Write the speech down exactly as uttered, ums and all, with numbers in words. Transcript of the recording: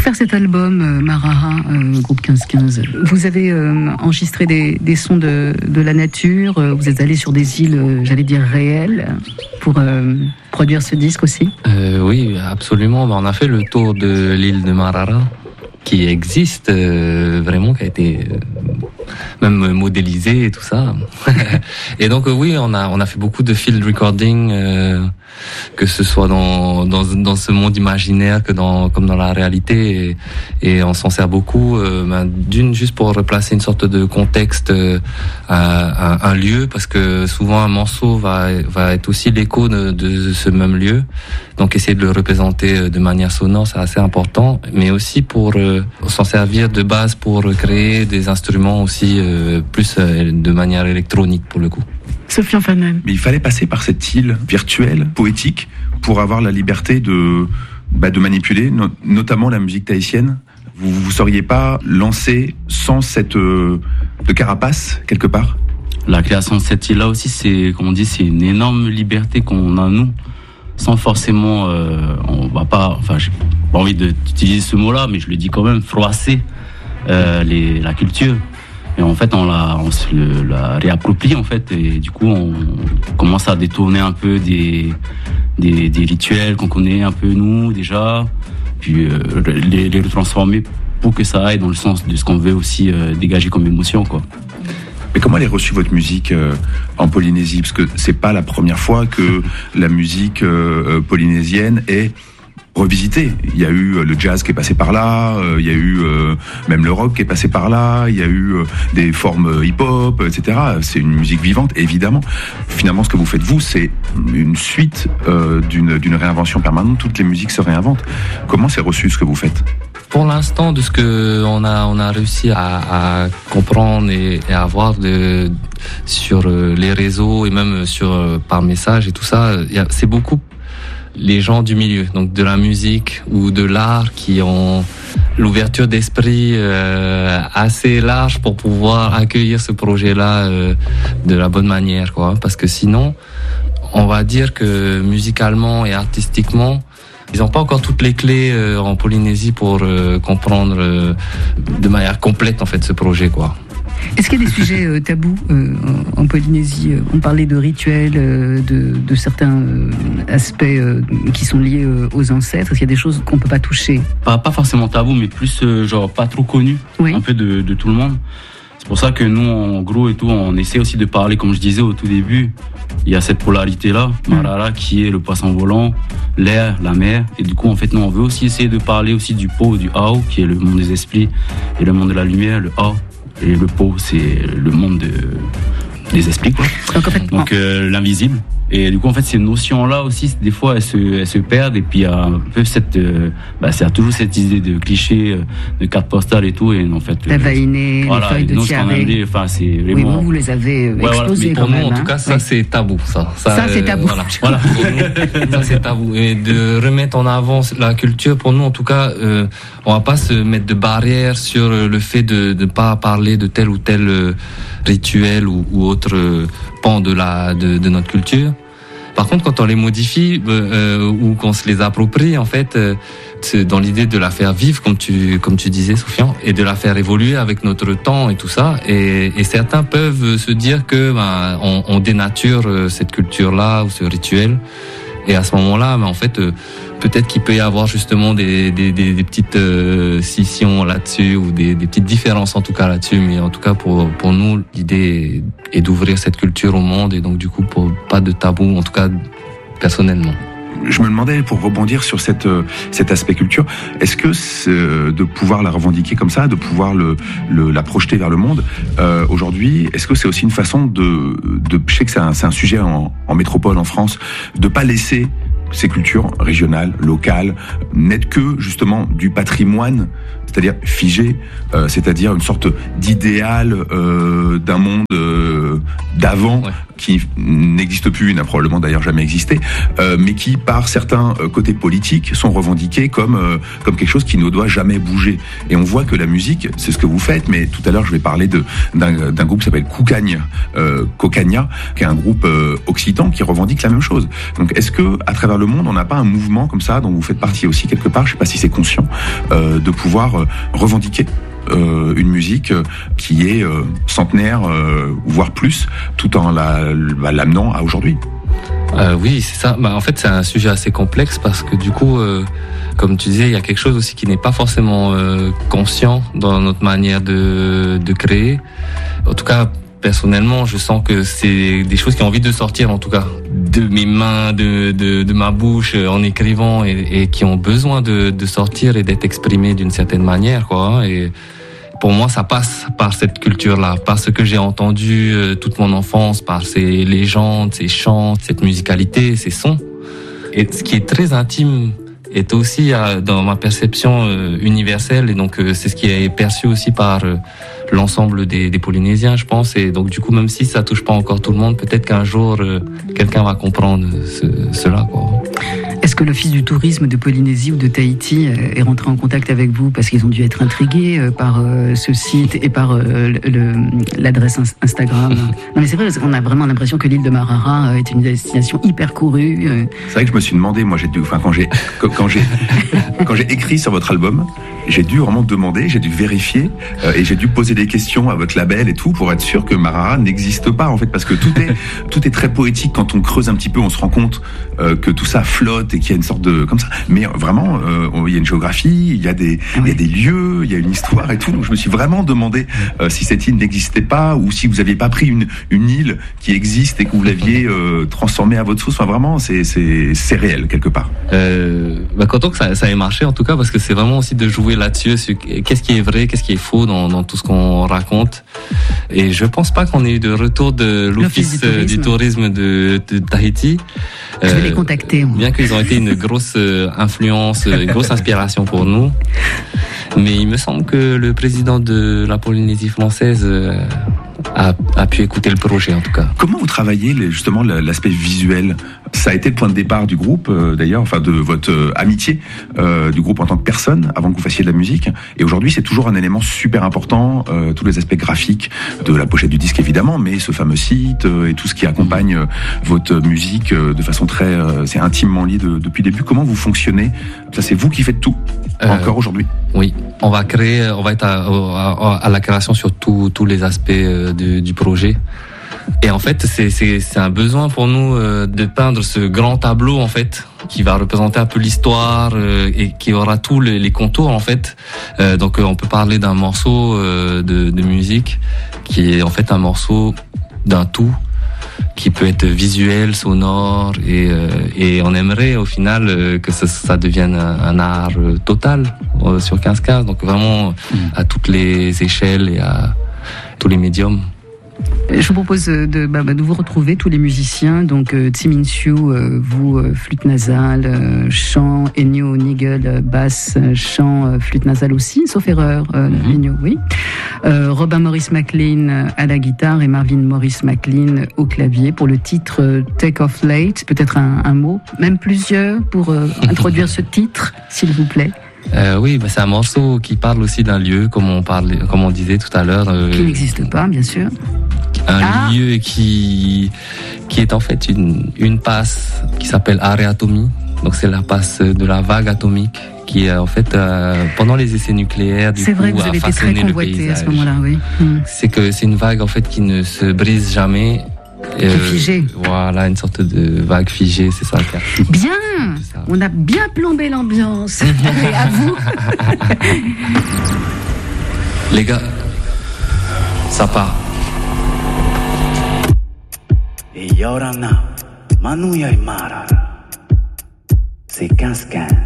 faire cet album, euh, Marara, euh, groupe quinze quinze, vous avez euh, enregistré des, des sons de, de la nature, euh, vous êtes allé sur des îles, euh, j'allais dire réelles, pour euh, produire ce disque aussi? euh, Oui, absolument. On a fait le tour de l'île de Marara, qui existe euh, vraiment, qui a été euh, même modélisé et tout ça. Et donc euh, oui, on a on a fait beaucoup de field recording, euh, que ce soit dans dans dans ce monde imaginaire que dans comme dans la réalité, et, et on s'en sert beaucoup. Euh, ben, d'une juste pour replacer une sorte de contexte euh, à, à un lieu, parce que souvent un morceau va va être aussi l'écho de, de ce même lieu. Donc essayer de le représenter de manière sonore, c'est assez important, mais aussi pour euh, s'en servir de base pour créer des instruments aussi euh, plus euh, de manière électronique pour le coup. Sofiane Fanan. Mais il fallait passer par cette île virtuelle, poétique, pour avoir la liberté de, bah, de manipuler, no- notamment la musique tahitienne. Vous vous seriez pas lancé sans cette euh, de carapace quelque part? La création de cette île-là aussi, c'est, comme on dit, c'est une énorme liberté qu'on a nous, sans forcément, euh, on va pas, enfin, j'ai pas envie d'utiliser ce mot-là, mais je le dis quand même, froisser euh, les, la culture. Et en fait, on la, on se le, la réapproprie en fait, et du coup, on commence à détourner un peu des, des, des rituels qu'on connaît un peu nous déjà, puis euh, les, les retransformer pour que ça aille dans le sens de ce qu'on veut aussi euh, dégager comme émotion, quoi. Mais comment elle est reçue votre musique euh, en Polynésie? Parce que c'est pas la première fois que la musique euh, polynésienne est revisitée. Il y a eu euh, le jazz qui est passé par là, euh, il y a eu euh, même le rock qui est passé par là, il y a eu euh, des formes hip-hop, et cetera. C'est une musique vivante, évidemment. Finalement, ce que vous faites, vous, c'est une suite euh, d'une, d'une réinvention permanente. Toutes les musiques se réinventent. Comment c'est reçu ce que vous faites? Pour l'instant, de ce que on a on a réussi à, à comprendre et, et à voir de sur les réseaux et même sur par message et tout ça, y a, c'est beaucoup les gens du milieu, donc de la musique ou de l'art, qui ont l'ouverture d'esprit euh, assez large pour pouvoir accueillir ce projet-là euh, de la bonne manière, quoi. Parce que sinon, on va dire que musicalement et artistiquement, ils n'ont pas encore toutes les clés euh, en Polynésie pour euh, comprendre euh, de manière complète en fait ce projet, quoi. Est-ce qu'il y a des sujets euh, tabous euh, en, en Polynésie? On parlait de rituels, euh, de, de certains euh, aspects euh, qui sont liés euh, aux ancêtres. Est-ce qu'il y a des choses qu'on peut pas toucher? Pas, pas forcément tabou, mais plus euh, genre pas trop connu, oui. Un peu de, de tout le monde. C'est pour ça que nous, en gros et tout, on essaie aussi de parler, comme je disais au tout début, il y a cette polarité-là, Marara, qui est le poisson volant, l'air, la mer. Et du coup, en fait, nous, on veut aussi essayer de parler aussi du Po, du Ao, qui est le monde des esprits, et le monde de la lumière, le A. Et le Po, c'est le monde de, des esprits, quoi. Donc, en fait, Donc euh, l'invisible. Et du coup, en fait, ces notions-là aussi, des fois, elles se, elles se perdent. Et puis, il y a un peu cette, euh, bah, c'est toujours cette idée de cliché, euh, de carte postale et tout. Et en fait, la vaïnée, euh, voilà, les feuilles de tiaré. Enfin, c'est vraiment. Oui, vous, vous les avez euh, ouais, explosés voilà. quand Mais même. pour nous, hein. en tout cas, ça, oui. c'est tabou, ça. Ça, ça c'est tabou. Euh, voilà. voilà. Ça, c'est tabou. Et de remettre en avant la culture, pour nous, en tout cas, euh, on va pas se mettre de barrières sur le fait de ne pas parler de tel ou tel euh, rituel ou, ou autre euh, pan de la de, de notre culture. Par contre, quand on les modifie euh, ou qu'on se les approprie, en fait, euh, c'est dans l'idée de la faire vivre, comme tu comme tu disais, Sofiane, et de la faire évoluer avec notre temps et tout ça. Et, et certains peuvent se dire que ben, on, on dénature cette culture-là ou ce rituel. Et à ce moment-là, ben, en fait, euh, peut-être qu'il peut y avoir justement des, des, des, des petites euh, scissions là-dessus ou des, des petites différences en tout cas là-dessus. Mais en tout cas, pour, pour nous, l'idée est, est d'ouvrir cette culture au monde et donc du coup, pour pas de tabou, en tout cas personnellement. Je me demandais, pour rebondir sur cette, cet aspect culture, est-ce que c'est de pouvoir la revendiquer comme ça, de pouvoir le, le, la projeter vers le monde, euh, aujourd'hui, est-ce que c'est aussi une façon de... de je sais que c'est un, c'est un sujet en, en métropole, en France, de pas laisser ces cultures régionales, locales, n'être que justement du patrimoine, c'est-à-dire figé, euh, c'est-à-dire une sorte d'idéal euh, d'un monde euh, d'avant, ouais. qui n'existe plus, n'a probablement d'ailleurs jamais existé, euh, mais qui par certains euh, côtés politiques sont revendiqués comme euh, comme quelque chose qui ne doit jamais bouger. Et on voit que la musique, c'est ce que vous faites, mais tout à l'heure je vais parler de d'un, d'un groupe qui s'appelle Koukagne, euh, Kokagna, qui est un groupe euh, occitan qui revendique la même chose. Donc est-ce que à travers le monde on n'a pas un mouvement comme ça dont vous faites partie aussi quelque part, je sais pas si c'est conscient, euh, de pouvoir euh, revendiquer Euh, une musique qui est euh, centenaire, euh, voire plus, tout en la, bah, l'amenant à aujourd'hui. Euh, oui, c'est ça. Bah, en fait, c'est un sujet assez complexe parce que du coup, euh, comme tu disais, il y a quelque chose aussi qui n'est pas forcément euh, conscient dans notre manière de, de créer. En tout cas, personnellement, je sens que c'est des choses qui ont envie de sortir, en tout cas, de mes mains, de, de, de ma bouche, en écrivant, et, et qui ont besoin de, de sortir et d'être exprimées d'une certaine manière, quoi. Et pour moi, ça passe par cette culture-là, par ce que j'ai entendu euh, toute mon enfance, par ces légendes, ces chants, cette musicalité, ces sons. Et ce qui est très intime est aussi euh, dans ma perception euh, universelle, et donc euh, c'est ce qui est perçu aussi par euh, l'ensemble des, des Polynésiens, je pense. Et donc du coup, même si ça touche pas encore tout le monde, peut-être qu'un jour euh, quelqu'un va comprendre ce, cela, quoi. Est-ce que l'Office du tourisme de Polynésie ou de Tahiti est rentré en contact avec vous parce qu'ils ont dû être intrigués par ce site et par le, le, l'adresse Instagram? Non mais c'est vrai, on a vraiment l'impression que l'île de Marara est une destination hyper courue. C'est vrai que je me suis demandé, moi j'ai dû, enfin quand j'ai quand j'ai quand j'ai écrit sur votre album, j'ai dû vraiment demander, j'ai dû vérifier euh, et j'ai dû poser des questions à votre label et tout pour être sûr que Marara n'existe pas en fait, parce que tout est tout est très poétique. Quand on creuse un petit peu, on se rend compte euh, que tout ça flotte et qu'il y a une sorte de comme ça. Mais vraiment, euh, il y a une géographie, il y a des oui. il y a des lieux, il y a une histoire et tout. Donc je me suis vraiment demandé euh, si cette île n'existait pas ou si vous aviez pas pris une une île qui existe et que vous l'aviez euh, transformée à votre sauce. Enfin vraiment, c'est c'est c'est réel quelque part. Euh, bah content que ça ça ait marché en tout cas, parce que c'est vraiment aussi de jouer là-dessus, sur qu'est-ce qui est vrai, qu'est-ce qui est faux dans, dans tout ce qu'on raconte. Et je pense pas qu'on ait eu de retour de l'Office, l'Office du, du tourisme de, de Tahiti. Je vais euh, les contacter. Moi. Bien qu'ils ont été une grosse influence, une grosse inspiration pour nous. Mais il me semble que le président de la Polynésie française a, a pu écouter le projet en tout cas. Comment vous travaillez les, justement l'aspect visuel? Ça a été le point de départ du groupe euh, d'ailleurs, enfin de votre euh, amitié euh, du groupe en tant que personne avant que vous fassiez de la musique. Et aujourd'hui c'est toujours un élément super important, euh, tous les aspects graphiques de la pochette du disque évidemment, mais ce fameux site euh, et tout ce qui accompagne euh, votre musique euh, de façon très, euh, c'est intimement lié de, depuis le début. Comment vous fonctionnez? Ça c'est vous qui faites tout euh, encore aujourd'hui? Oui, on va créer, on va être à, à, à la création sur tous tous les aspects euh, du, du projet. Et en fait, c'est c'est c'est un besoin pour nous euh, de peindre ce grand tableau en fait qui va représenter un peu l'histoire euh, et qui aura tous les, les contours en fait. Euh, donc euh, on peut parler d'un morceau euh, de, de musique qui est en fait un morceau d'un tout qui peut être visuel, sonore et euh, et on aimerait au final euh, que ça, ça devienne un, un art euh, total euh, sur quinze quinze. Donc vraiment mmh. à toutes les échelles et à tous les médiums. Je vous propose de, bah, de vous retrouver tous les musiciens, donc euh, Tsimin Siu, euh, vous euh, flûte nasale, euh, chant, Ennio Nigel, euh, basse, chant, euh, flûte nasale aussi, sauf erreur, euh, mm-hmm. Ennio, oui. Euh, Robin Morris McLean à la guitare et Marvin Morris McLean au clavier pour le titre euh, Take Off Late. Peut-être un, un mot, même plusieurs, pour euh, introduire ce titre, s'il vous plaît. Euh, oui, bah c'est un morceau qui parle aussi d'un lieu, comme on parlait, comme on disait tout à l'heure. Euh, qui n'existe pas, bien sûr. Un ah. lieu qui qui est en fait une une passe qui s'appelle Areatomi. Donc c'est la passe de la vague atomique qui en fait euh, pendant les essais nucléaires du c'est coup vrai que vous avez a été très convoité à ce moment-là, oui. Hum. C'est que c'est une vague en fait qui ne se brise jamais. Qui est figée. Voilà, une sorte de vague figée, c'est ça. Bien, ça. On a bien plombé l'ambiance. Allez, à vous. Les gars, ça part. Et Yorana, Manouya Mara, c'est quinze quinze.